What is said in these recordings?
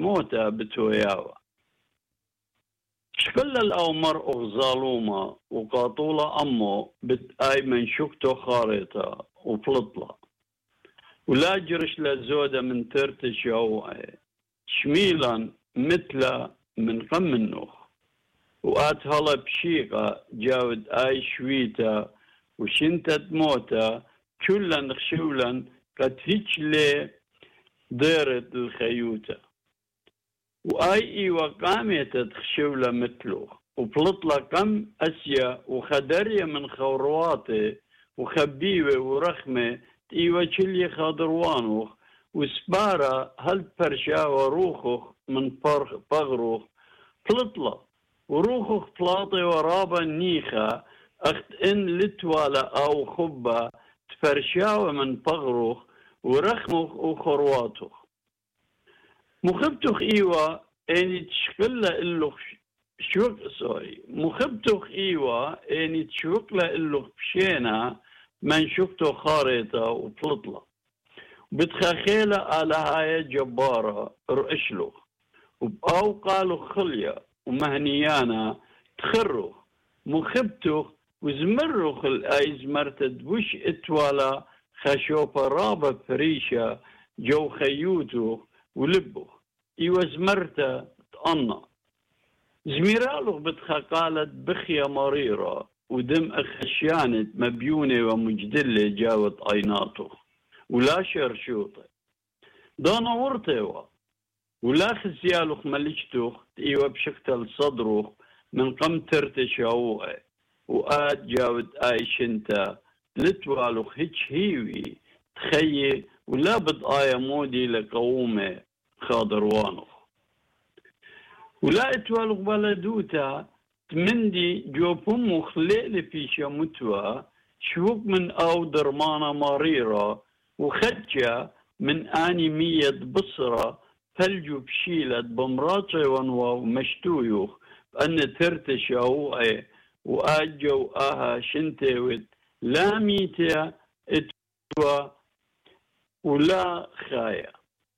موتا بتوياوا شكل الأومر ظالومة وقاطولة أمه بتأي من شكتو خارطة وفلطلة ولا جرش لزودة من ترتش يوعي شميلا مثل من قم النوخ وآت هلا بشيقة جاود آي شويتا وشنتت موتا كلا خشولا قد هيك لي ديرت الخيوتة وآي وقامت تخشولا مثله وفلطلة قم أسيا وخدرية من خورواته وخبيوة ورخمة إيوة كلي خضروانوخ وسبارة هل برشا وروخوخ من بغروخ فلطلة وروخوخ فلاطي ورابا نيخة أخت إن لتوالة أو خبة تفرشاوة من بغروخ ورخموخ وخرواتوخ مخبتوخ إيوة إني تشكل إلوخ مخبتوخ إيوة إني تشكل إلوخ بشينا من شفتو خارطة وفلطلة بتخاخيلة على هاي جبارة رأشلوخ وبقاو قالوا خلية ومهنيانا تخروخ مخبتوخ وزمروخ الأيز مرتد وش اتوالا خشوفة رابة فريشة جو خيوتوخ ولبوخ إيوة زمرته تقنى زميرالوخ بتخاقالت بخية مريرة ودم خشيانة مبيونة ومجدلة جاوت عيناتوخ ولا شرشوطة دانا ورتوا ولا خزيالوخ ملجتوخ ايوه بشكتل صدروخ من قم ترتشاوه وآت جاود آيشنتا لتوالوخ هيك هيوي تخيي ولا بد آية مودي لقومة خاضروانوخ ولا اتوالوخ بلدوتا تمندي جوبهم وخليل فيشا متوى شوك من أو درمانة مريرة وخدجة من آني مية بصرة فلجو بشيلت بمراجع ونواو مشتويوخ بأن ترتش أوعي وآجو آها شنتوت لا ميتة اتوى ولا خايا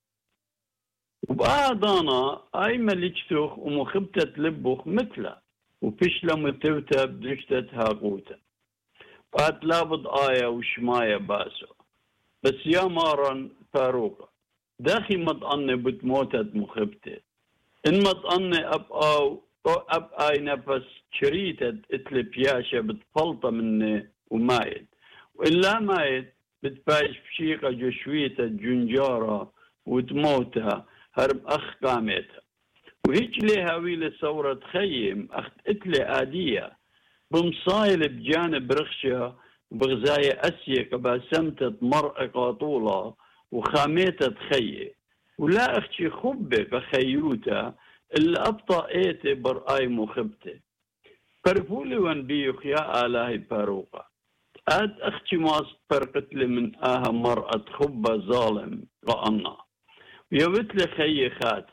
وبآدانا أي ملجتوخ ومخبتة لبوخ مثله وفشلة متوتة بدشتة هاقوتة فات لابد آية وشماية باسو بس يا مارن فاروقة داخي مطأني بتموتة مخبتة إن مطأني أب آي نفس شريتة اتلب ياشة بتفلطة مني ومايد وإلا مايد بتبايش بشيقة جشويتة جنجارة وتموتها هرب أخ قامتها وهيك لي هاويلة ثورة خيم أخت اتلي آدية بمصايل بجانب رخشة وبغزاية أسية كباسمتة مرأة قاطولة وخاميتة خية ولا أختي خبة بخيوتة اللي أبطأ إيتي برآي مخبتة فرفولي وانبيوخ يا آلاهي باروقة آد أختي ماس فرقتلي من آها مرأة خبة ظالم رأنا ويوتلي خي خات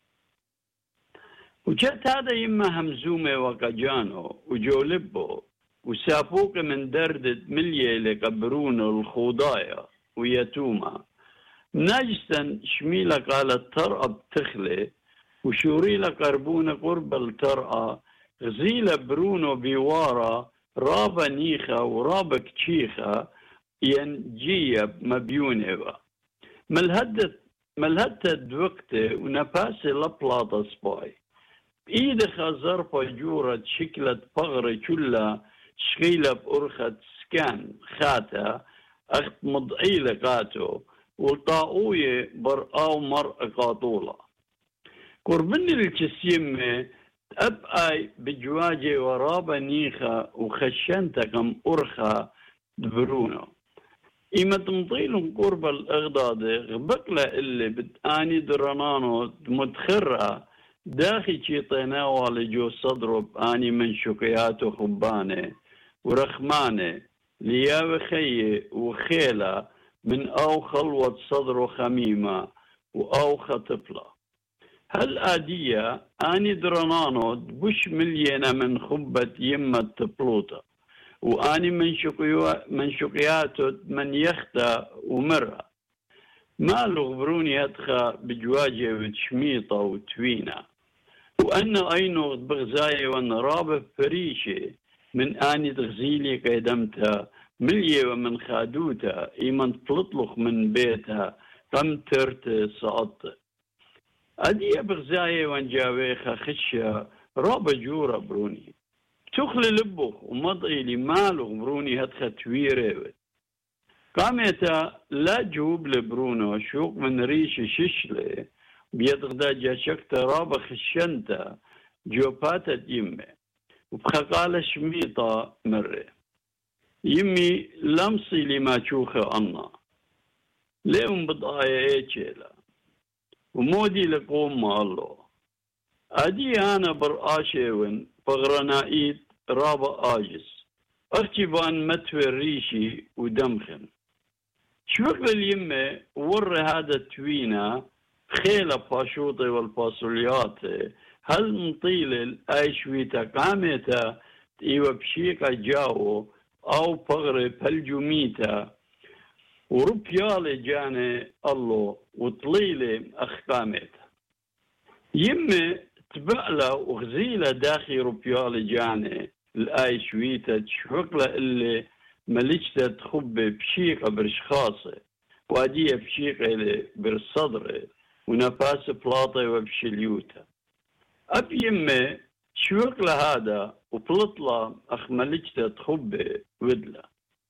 وجت هذا يما همزومة وقجانو وجولبو وسافوق من دردد مليه لقبرونه الخوضايا ويتوما ناجسا شميلة قالت ترأى بتخلي وشوريلة قربونة قرب الترأى غزيلة برونو بيوارا رابا نيخة ورابا كتشيخة ينجية مبيونة ملهدت دوقته ونفاسي لبلاطة سباي بإيدخ ظرفة جورة شكلة فغرة كلها شغيلة بأرخة سكان خاتا أخت مضعيلة قاتو والطاقوية برقاو مرأة قاطولة قربني الكسيمة أبقى بجواجي ورابا نيخة وخشنتا كم أرخة دبرونو إما تمطيلهم قرب الأغضاضة غبقلة اللي بتآني درانانو متخرة داخي شيطينا والجو صدره بآني من شكياته خبانه ورخمانه ليا وخيه وخيلة من أو خلوة صدره خميمة وأو خطفلة هل آدية آني درانانو بش مليانة من خبة يمة تبلوطة وآني من شقياته من يخته ومرة مالو غبروني هدخا بجواجه وتشميطة وتوينة وأنا أينو بغزاية وأنا رابة فريشة من آني تغزيلي قيدمتها ملية ومن خادوتها إيمان تطلق من بيتها قم ترت سقط أدي بغزاية وان جاويخا خشها رابة جورة بروني تخلي لبخ ومضي لي مالو بروني هدخا تويرة قامتا لا جوب لبرونو شوق من ريش ششلة بيدغدا جاشكتا رابة خشنتا جوباتا يمي وبخقالة شميطة مرة يمي لمصي لما تشوخه أنا ليهم بضايا ايشيلا ومودي لقوم مع الله أدي أنا برآشيون بغرنائيت رابا آجس أختبان متوى الريشي ودمخن شوك اليمة ور هذا التوينة خيلة باشوطي والباسوليات هل مطيلة الأيشويتا قامتا إيوة بشيكا جاو أو بغري بلجوميتا وربيالي جاني الله وطليلة أخقامتا يمة تبقلا وغزيلة داخل ربيالي جاني الأيشويتا تشوكلا اللي مليشتا تخبي بشيقة برشخاصة وادية بشيقة اللي برصدرة ونفاس بلاطة وبشليوتا أب يمي شوكلا هذا وبلطلا أخ مليشتا تخبي ودلا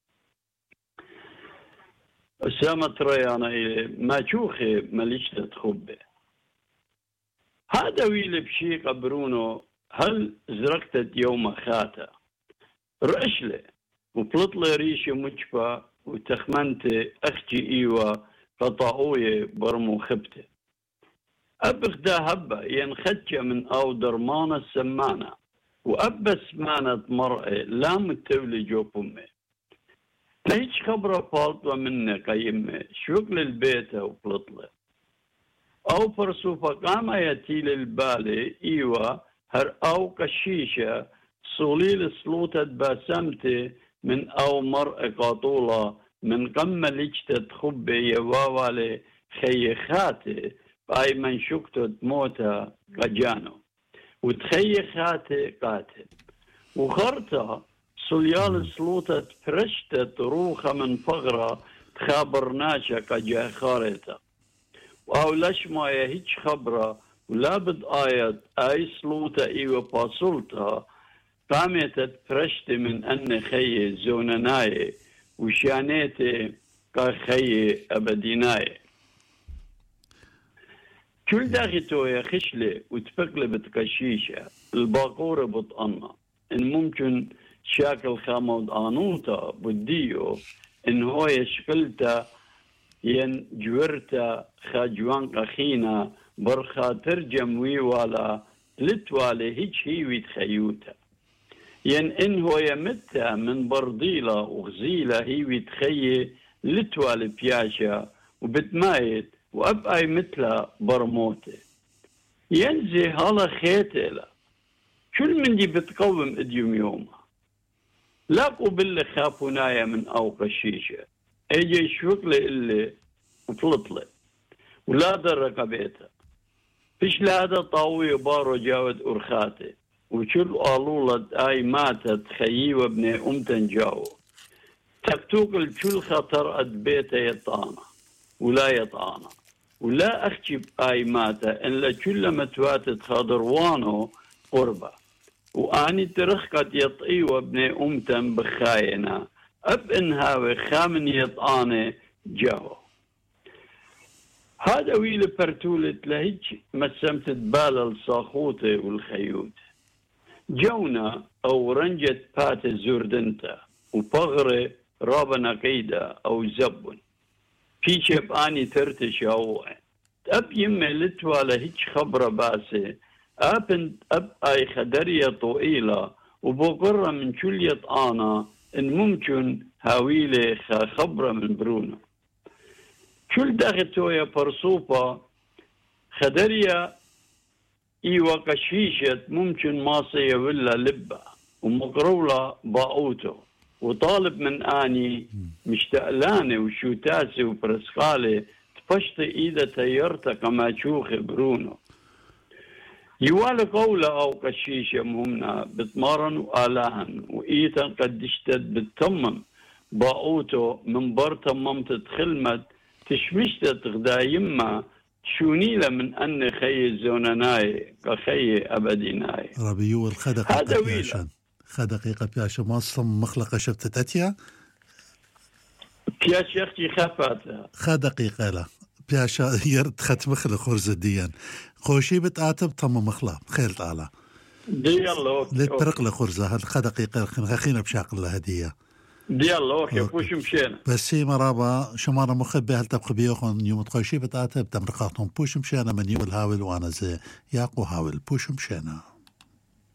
أسامة ريانا ما شوخي مليشتا تخبي هذا ويلي بشيقة برونو هل زرقتت يوم خاتا رأشلي وبلطلي ريشة مجفة وتخمنت أختي إيوة قطعوية برمو خبته أبغدا هبة ينخدش من أو درمانة السمانة وأبا سمانة مرأة لا متولي جو أمي ليش خبرة فالطة منك يمي شوك للبيت وبلطلي أو فرصوفة قام يتي للبالي إيوة هر أو قشيشة صوليل سلوطة باسمتي من أو مرء قاطولة من قمة لجتة تخبي يواوالي خيخاتي باي من شكتة موتا قجانو وتخيخاتي قاتل وخرطة صليال سلوطة فرشتة روخة من فغرة تخابرناشا قجا خارطة أو لش ما هيج خبرة ولا بد آيات أي سلوطة إيوة باصلتها قامت فرشت من أن خي زونناي وشانيتي كخي أبديناي كل داختو يا خشلة وتفقلبت قشيشة الباقورة بطأنا إن ممكن شاكل خامود آنوتا بديو إن هو يشكلتا ين جورتا خاجوان قخينا برخا ترجم ويوالا لتوالي هيج هيويت خيوتا ين إن هو يمتا من برضيلة وغزيلة هيويت خي لتوالي بياشا وبتمايت وأبقى مثل برموتي ينزي هلا خيتلا كل من دي بتقوم اديوم يومها لاقوا بالله خافونايا من أوق الشيشة اجي شوكلي اللي وطلطلي ولا درك بيتها فيش هذا طاوي بارو جاود أرخاتي وشل قالولة اي ماتت خيي وابن أمتن جاو تكتوك الكل خطر اد بيته يطانا ولا يطانا ولا أخشب آي ماتا إن لكل متواتت خضروانو قربة وآني ترخقت يطئي وابن أمتن بخاينا أب إنهاوي خامن يطاني جاو هذا ويل برتولة لهج مسمت تبال الصاخوتة والخيوت جونا أو رنجت بات زوردنتا وبغري رابنا قيدة أو زبن في شب آني ترتش أو أب يمي لتوالا هيج خبرة باسي أب أي خدرية طويلة وبقرة من شلية آنا إن ممكن هاويلي خبرة من برونو كل داختو يا برصوبة خدرية إيوة قشيشة ممكن ماصية ولا لبة ومقرولة باوتو وطالب من آني مشتقلاني وشوتاسي وبرسخالي فشت إذا تيرت كما تشوخ برونو يوال قولة أو قشيشة مهمنا بتمارن وآلاهن وإيتا قد اشتد بتمم باوتو من برتا ممت خلمت تشمشت غدا يما شونيلا من أن خي زونناي كخي أبديناي ربيو الخدق هذا ويلا خدقيقة بياشا مصم مخلقة شبتت أتيا يا شيختي خفاتها خدقيقة لا بياشا يرد خت مخلق خرز الديان خوشي بتآتب تم مخلق خير تعالى دي الله لترق لخرزة هاد خدقيقة خينا بشاقل لهدية دي الله اوكي وش مشينا بس هي مرابا شمارة مخبي هل تبقى بيوخن يوم تخوشي بتآتب تمرقاتهم بوش مشينا من يوم الهاول وانا زي ياقو هاول بوش مشينا